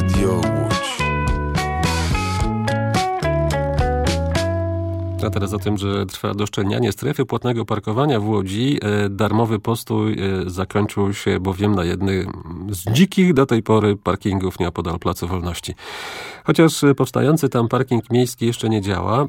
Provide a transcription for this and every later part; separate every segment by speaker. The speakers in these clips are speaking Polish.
Speaker 1: Radio Łódź.
Speaker 2: A teraz o tym, że trwa doszczelnianie strefy płatnego parkowania w Łodzi. Darmowy postój zakończył się bowiem na jednym z dzikich do tej pory parkingów nieopodal Placu Wolności. Chociaż powstający tam parking miejski jeszcze nie działa,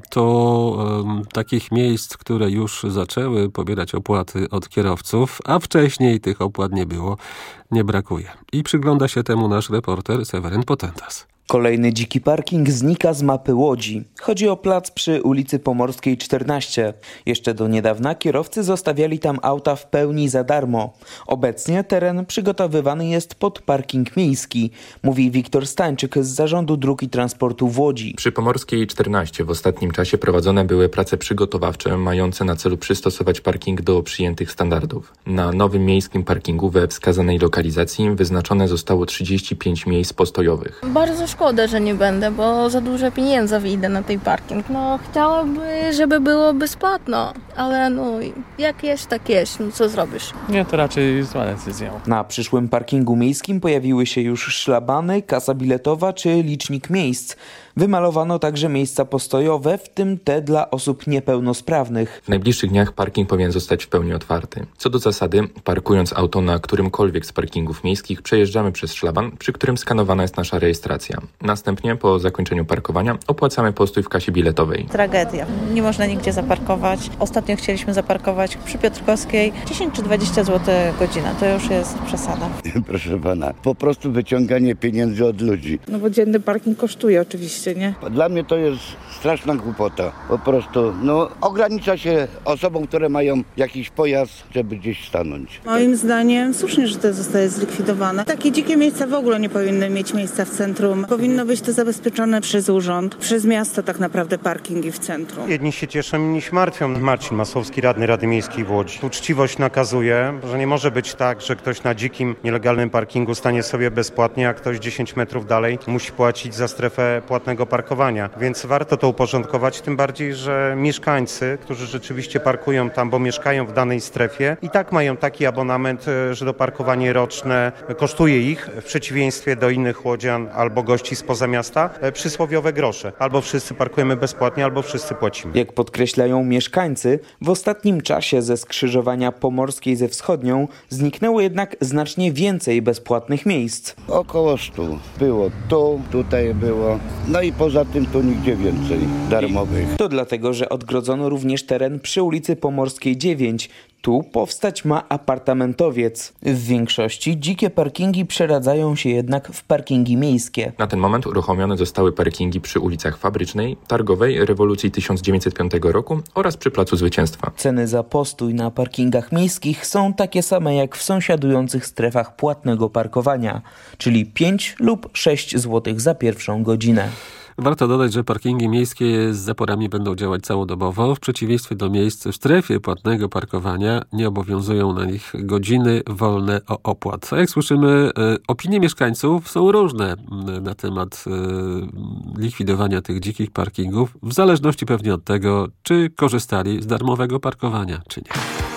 Speaker 2: to takich miejsc, które już zaczęły pobierać opłaty od kierowców, a wcześniej tych opłat nie było, nie brakuje. I przygląda się temu nasz reporter Seweryn Potentas.
Speaker 3: Kolejny dziki parking znika z mapy Łodzi. Chodzi o plac przy ulicy Pomorskiej 14. Jeszcze do niedawna kierowcy zostawiali tam auta w pełni za darmo. Obecnie teren przygotowywany jest pod parking miejski, mówi Wiktor Stańczyk z Zarządu Dróg i Transportu w Łodzi.
Speaker 4: Przy Pomorskiej 14 w ostatnim czasie prowadzone były prace przygotowawcze mające na celu przystosować parking do przyjętych standardów. Na nowym miejskim parkingu we wskazanej lokalizacji wyznaczone zostało 35 miejsc postojowych.
Speaker 5: Bardzo szkoda, że nie będę, bo za dużo pieniędzy wyjdę na ten parking. Chciałaby, żeby było bezpłatno, ale jak jest, tak jest. Co zrobisz?
Speaker 6: Nie, to raczej zła decyzja.
Speaker 3: Na przyszłym parkingu miejskim pojawiły się już szlabany, kasa biletowa czy licznik miejsc. Wymalowano także miejsca postojowe, w tym te dla osób niepełnosprawnych.
Speaker 4: W najbliższych dniach parking powinien zostać w pełni otwarty. Co do zasady, parkując auto na którymkolwiek z parkingów miejskich, przejeżdżamy przez szlaban, przy którym skanowana jest nasza rejestracja. Następnie, po zakończeniu parkowania, opłacamy postój w kasie biletowej.
Speaker 7: Tragedia. Nie można nigdzie zaparkować. Ostatnio chcieliśmy zaparkować przy Piotrkowskiej 10 czy 20 zł godzina. To już jest przesada.
Speaker 8: Proszę pana, po prostu wyciąganie pieniędzy od ludzi.
Speaker 9: Bo dzienny parking kosztuje oczywiście, nie?
Speaker 8: Dla mnie to jest straszna głupota. Po prostu, ogranicza się osobom, które mają jakiś pojazd, żeby gdzieś stanąć.
Speaker 9: Moim zdaniem słusznie, że to zostaje zlikwidowane. Takie dzikie miejsca w ogóle nie powinny mieć miejsca w centrum. Powinno być to zabezpieczone przez urząd, przez miasto tak naprawdę parkingi w centrum.
Speaker 10: Jedni się cieszą, inni się martwią. Marcin Masłowski, radny Rady Miejskiej w Łodzi. Uczciwość nakazuje, że nie może być tak, że ktoś na dzikim, nielegalnym parkingu stanie sobie bezpłatnie, a ktoś 10 metrów dalej musi płacić za strefę płatnego parkowania. Więc warto to uporządkować, tym bardziej, że mieszkańcy, którzy rzeczywiście parkują tam, bo mieszkają w danej strefie, i tak mają taki abonament, że doparkowanie roczne kosztuje ich, w przeciwieństwie do innych łodzian albo gości spoza miasta, przysłowiowe grosze. Albo wszyscy parkujemy bezpłatnie, albo wszyscy płacimy.
Speaker 3: Jak podkreślają mieszkańcy, w ostatnim czasie ze skrzyżowania Pomorskiej ze Wschodnią zniknęło jednak znacznie więcej bezpłatnych miejsc.
Speaker 8: Około 100 było tutaj było, i poza tym tu nigdzie więcej darmowych.
Speaker 3: To dlatego, że odgrodzono również teren przy ulicy Pomorskiej 9. Tu powstać ma apartamentowiec. W większości dzikie parkingi przeradzają się jednak w parkingi miejskie.
Speaker 4: Na ten moment uruchomione zostały parkingi przy ulicach Fabrycznej, Targowej, Rewolucji 1905 roku oraz przy Placu Zwycięstwa.
Speaker 3: Ceny za postój na parkingach miejskich są takie same jak w sąsiadujących strefach płatnego parkowania, czyli 5 lub 6 zł za pierwszą godzinę.
Speaker 2: Warto dodać, że parkingi miejskie z zaporami będą działać całodobowo. W przeciwieństwie do miejsc w strefie płatnego parkowania nie obowiązują na nich godziny wolne od opłat. A jak słyszymy, opinie mieszkańców są różne na temat likwidowania tych dzikich parkingów, w zależności pewnie od tego, czy korzystali z darmowego parkowania, czy nie.